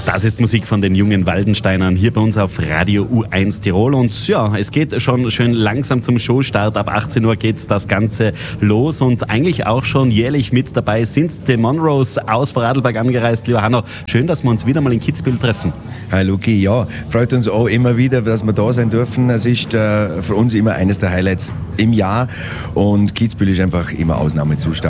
Das ist Musik von den jungen Waldensteinern hier bei uns auf Radio U1 Tirol. Und ja, es geht schon schön langsam zum Showstart. Ab 18 Uhr geht das Ganze los und eigentlich auch schon jährlich mit dabei sind die Monroes aus Vorarlberg angereist. Lieber Hanno, schön, dass wir uns wieder mal in Kitzbühel treffen. Hi Luki, ja, freut uns auch immer wieder, dass wir da sein dürfen. Es ist für uns immer eines der Highlights im Jahr und Kitzbühel ist einfach immer Ausnahmezustand.